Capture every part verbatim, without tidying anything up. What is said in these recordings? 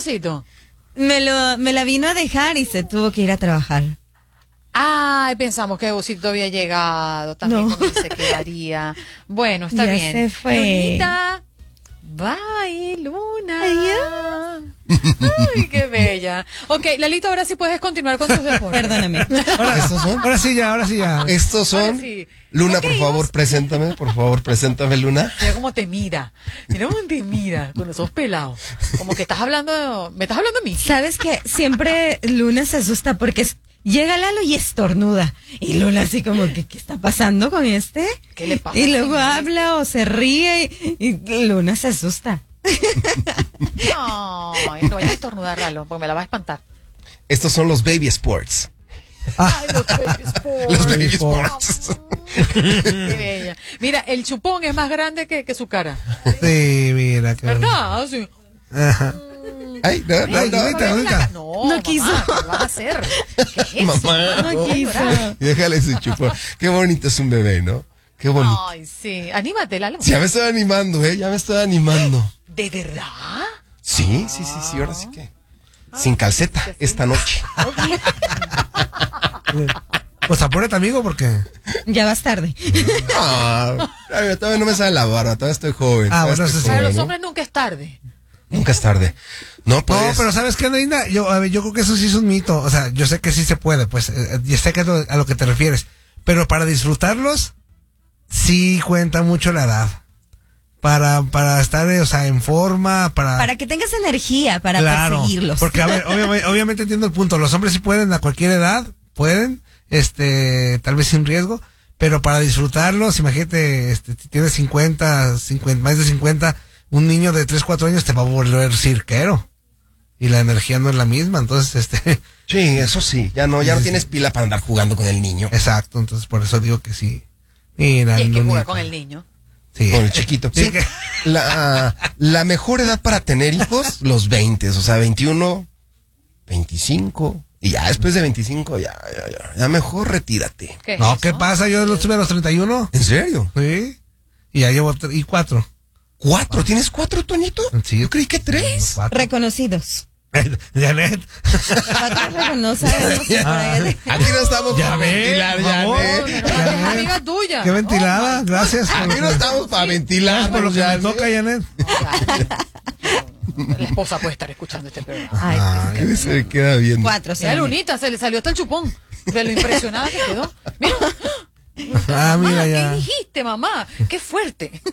osito? Me, lo, me la vino a dejar y se tuvo que ir a trabajar. Ay, pensamos que Osito había llegado. También No. con él se quedaría. Bueno, está Ya bien. se fue. Lunita. Bye, Luna. Ay, Ay, qué bella. Ok, Lalito, ahora sí puedes continuar con tus deportes. Perdóname. Ahora, ¿Estos son? ahora sí ya, ahora sí ya. Estos Ahora son. sí. Luna, Ok, por favor, vamos. preséntame. Por favor, preséntame, Luna. Mira cómo te mira. Mira cómo te mira con esos pelados. Como que estás hablando, me estás hablando a mí. ¿Sabes qué? Siempre Luna se asusta porque es- llega Lalo y estornuda. Y Luna así como que, ¿qué está pasando con este? ¿Qué le pasa, Y luego señor? habla o se ríe y, y Luna se asusta. Ay, no vayas a estornudar, Lalo, porque me la vas a espantar. Estos son los Baby Sports. Ay, los baby sports. Los Baby Baby Sports. Qué bella. Mira, el chupón es más grande que, que su cara. Sí, mira. Qué ¿Verdad? Sí. Ajá. Ay, no, no, Ay, no. Lunita, No, Lunita. no, No quiso. mamá, ¿qué vas a hacer? ¿Qué es eso? Mamá. No quiso. Déjale ese chupón. Qué bonito es un bebé, ¿no? Qué bonito. Ay, sí. Anímate, Lalo. Ya me estoy animando, ¿eh? Ya me estoy animando. ¿De verdad? Sí, sí, sí, sí, ahora sí que. Sin calceta, esta noche. Pues apúrate, amigo, porque. Ya vas tarde. Ah, ay, todavía no me sale la barba, todavía estoy joven. Ah, todavía bueno, estoy eso sí. Para joven, los ¿no? hombres nunca es tarde. Nunca es tarde. No, pues. No, pero ¿sabes qué, Neina? Yo, a ver, yo creo que eso sí es un mito. O sea, yo sé que sí se puede, pues, eh, ya sé que es lo- a lo que te refieres. Pero para disfrutarlos, sí cuenta mucho la edad. Para, para estar, eh, o sea, en forma, para... Para que tengas energía para Claro, perseguirlos. porque, a ver, obviamente, obviamente entiendo el punto. Los hombres sí pueden a cualquier edad, pueden, este, tal vez sin riesgo, pero para disfrutarlos, imagínate, este, si tienes cincuenta, cincuenta, más de cincuenta, un niño de tres, cuatro años te va a volver cirquero. Y la energía no es la misma, entonces, este, Sí, eso sí. Ya no, ya no tienes pila para andar jugando con el niño. exacto, entonces por eso digo que sí. Mira, Y hay que Lunita. jugar con el niño. Sí. Con el chiquito. Sí, Sí. que- La, la mejor edad para tener hijos, los veinte, o sea, veintiuno, veinticinco. Y ya después de veinticinco, ya, ya, ya, ya mejor retírate. ¿Qué es No, eso? ¿qué pasa? Yo lo tuve a los treinta y uno. ¿En serio? Sí. Y ya llevo tre- y cuatro. ¿Cuatro? ¿Tienes cuatro, Toñito? Sí. Yo creí que tres. Cuatro. Reconocidos. Janet. Cuatro no sabemos por ahí. Aquí no estamos Ya para ves, ventilar, por ya favor. ves. No, no, es amiga tuya. Qué ventilada, Oh, my gracias. por- Aquí no estamos para ventilar. por lo que ya me toca, Janet. God. La esposa puede estar escuchando este programa. Ay, Ay, se queda viendo. cuatro, Mira, sí. Lunita, se le salió hasta el chupón. De lo impresionada que quedó. Mira. Ah, Mamá, mira ¿qué ya. dijiste, mamá? Qué fuerte.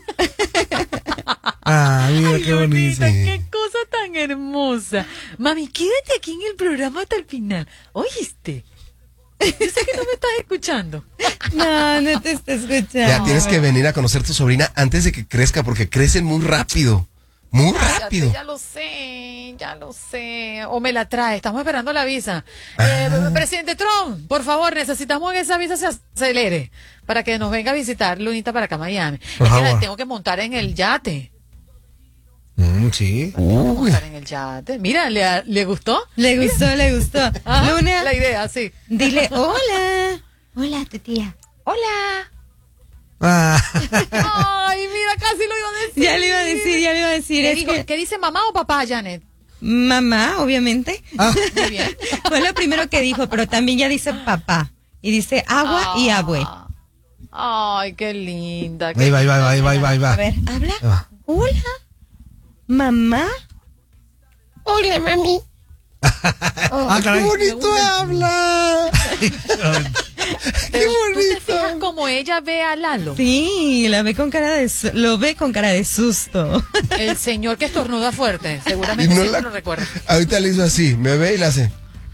Ah, mira Ay, qué bonito. Lunita, qué cosa tan hermosa. Mami, quédate aquí en el programa hasta el final. ¿Oíste? Yo sé que no me estás escuchando. No, no te está escuchando. Ya tienes que venir a conocer tu sobrina antes de que crezca, porque crecen muy rápido. Muy rápido. Ya, ya lo sé, ya lo sé. O me la trae, estamos esperando la visa. Eh, presidente Trump, por favor, necesitamos que esa visa se acelere para que nos venga a visitar Lunita para acá a Miami. Por es que la favor. tengo que montar en el yate. Mm, sí. Uy. Montar en el yate. Mira, ¿le, le gustó? Le gustó, le gustó. Ajá, Luna, la idea, sí. dile hola. Hola, tu tía. Hola. Ah, Ay, mira, casi lo iba a decir. Ya le iba a decir, ya le iba a decir. ¿Qué, Es dijo? que ¿Qué dice mamá o papá, Janet? mamá, obviamente. ah, Muy bien. Fue lo primero que dijo, pero también ya dice papá. Y dice agua y abue. Ay, qué linda. qué ahí va, ahí va, ahí va, ahí va, ahí va. A ver, habla. Ahí va. Hola. Mamá. Hola, mami. Ah, ¡Qué caray. bonito habla! Pero ¿tú te fijas como ella ve a Lalo? Sí, la ve con cara de su- lo ve con cara de susto. El señor que estornuda fuerte. Y Seguramente no siempre la- lo recuerda. Ahorita le hizo así, me ve y le hace.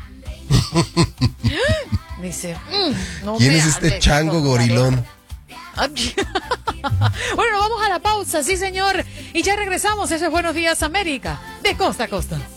Dice, mm, no ¿Quién me es este hables, chango estornudador. gorilón? Ay. Bueno, vamos a la pausa, sí señor. Y ya regresamos. Eso es Buenos Días América, de costa a costa.